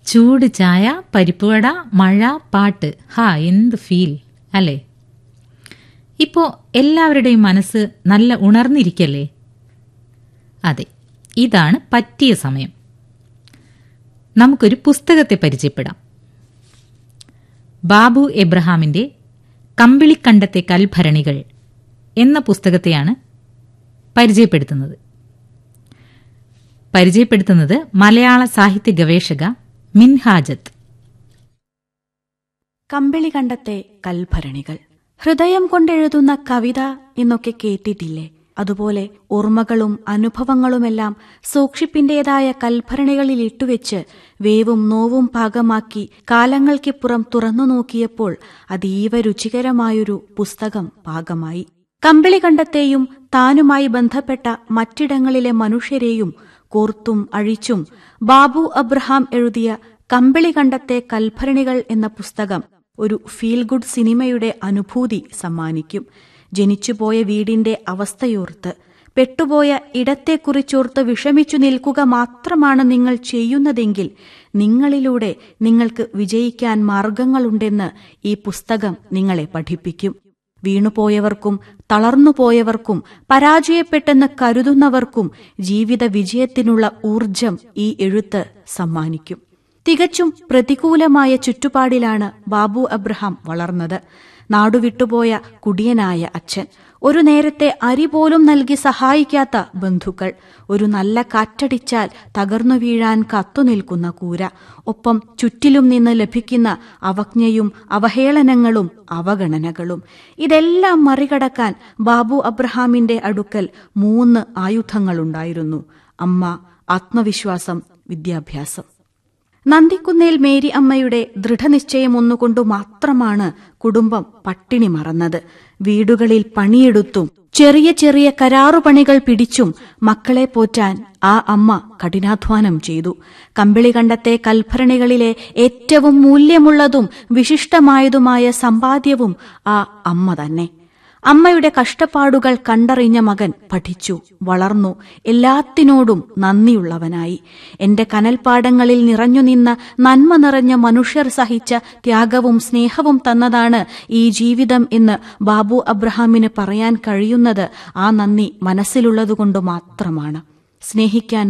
ചൂട് ചായ, പരിപ്പുവട, മഴ, പാട്ട്. എന്ത് ഫീൽ അല്ലേ? ഇപ്പോൾ എല്ലാവരുടെയും മനസ്സ് നല്ല ഉണർന്നിരിക്കല്ലേ? അതെ, ഇതാണ് പറ്റിയ സമയം. നമുക്കൊരു പുസ്തകത്തെ പരിചയപ്പെടാം. ബാബു എബ്രഹാമിന്റെ കമ്പിളിക്കണ്ടത്തെ കൽഭരണികൾ എന്ന പുസ്തകത്തെയാണ് പരിചയപ്പെടുത്തുന്നത് മലയാള സാഹിത്യ ഗവേഷക മിൻഹാജത്ത്. കമ്പിളികണ്ടത്തെ കൽഭരണികൾ. ഹൃദയം കൊണ്ടെഴുതുന്ന കവിത എന്നൊക്കെ കേട്ടിട്ടില്ലേ? അതുപോലെ ഓർമ്മകളും അനുഭവങ്ങളുമെല്ലാം സൂക്ഷിപ്പിന്റേതായ കൽഭരണികളിൽ ഇട്ടുവെച്ച് വേവും നോവും പാകമാക്കി കാലങ്ങൾക്കിപ്പുറം തുറന്നു നോക്കിയപ്പോൾ അതീവ രുചികരമായൊരു പുസ്തകം പാകമായി. കമ്പിളികണ്ടത്തെയും താനുമായി ബന്ധപ്പെട്ട മറ്റിടങ്ങളിലെ മനുഷ്യരെയും കോർത്തും അഴിച്ചും ബാബു അബ്രഹാം എഴുതിയ കമ്പിളികണ്ടത്തെ കൽഭരണികൾ എന്ന പുസ്തകം ഒരു ഫീൽ ഗുഡ് സിനിമയുടെ അനുഭൂതി സമ്മാനിക്കും. ജനിച്ചുപോയ വീടിന്റെ അവസ്ഥയോർത്ത്, പെട്ടുപോയ ഇടത്തെക്കുറിച്ചോർത്ത് വിഷമിച്ചു നിൽക്കുക മാത്രമാണ് നിങ്ങൾ ചെയ്യുന്നതെങ്കിൽ നിങ്ങളിലൂടെ നിങ്ങൾക്ക് വിജയിക്കാൻ മാർഗങ്ങളുണ്ടെന്ന് ഈ പുസ്തകം നിങ്ങളെ പഠിപ്പിക്കും. വീണുപോയവർക്കും തളർന്നുപോയവർക്കും പരാജയപ്പെട്ടെന്ന് കരുതുന്നവർക്കും ജീവിത വിജയത്തിനുള്ള ഊർജം ഈ എഴുത്ത് സമ്മാനിക്കും. തികച്ചും പ്രതികൂലമായ ചുറ്റുപാടിലാണ് ബാബു അബ്രഹാം വളർന്നത്. നാടുവിട്ടുപോയ കുടിയനായ അച്ഛൻ, ഒരു നേരത്തെ അരി പോലും നൽകി സഹായിക്കാത്ത ബന്ധുക്കൾ, ഒരു നല്ല കാറ്റടിച്ചാൽ തകർന്നു വീഴാൻ കത്തുനിൽക്കുന്ന കൂര, ഒപ്പം ചുറ്റിലും നിന്ന് ലഭിക്കുന്ന അവജ്ഞയും അവഹേളനങ്ങളും അവഗണനകളും. ഇതെല്ലാം മറികടക്കാൻ ബാബു അബ്രഹാമിന്റെ അടുക്കൽ 3 ആയുധങ്ങളുണ്ടായിരുന്നു: അമ്മ, ആത്മവിശ്വാസം, വിദ്യാഭ്യാസം. നന്ദിക്കുന്നേൽ മേരി അമ്മയുടെ ദൃഢനിശ്ചയം ഒന്നുകൊണ്ടു മാത്രമാണ് കുടുംബം പട്ടിണി മറന്നത്. വീടുകളിൽ പണിയെടുത്തും ചെറിയ ചെറിയ കരാറുപണികൾ പിടിച്ചും മക്കളെ പോറ്റാൻ ആ അമ്മ കഠിനാധ്വാനം ചെയ്തു. കമ്പിളികണ്ടത്തെ കൽഭരണികളിലെ ഏറ്റവും മൂല്യമുള്ളതും വിശിഷ്ടമായതുമായ സമ്പാദ്യവും ആ അമ്മ തന്നെ. അമ്മയുടെ കഷ്ടപ്പാടുകൾ കണ്ടറിഞ്ഞ മകൻ പഠിച്ചു, വളർന്നു, എല്ലാത്തിനോടും നന്ദിയുള്ളവനായി. എന്റെ കനൽപ്പാടങ്ങളിൽ നിറഞ്ഞുനിന്ന നന്മ നിറഞ്ഞ മനുഷ്യർ സഹിച്ച ത്യാഗവും സ്നേഹവും തന്നതാണ് ഈ ജീവിതം എന്ന് ബാബു അബ്രഹാമിന് പറയാൻ കഴിയുന്നത് ആ നന്ദി മനസ്സിലുള്ളതുകൊണ്ട് മാത്രമാണ്. സ്നേഹിക്കാൻ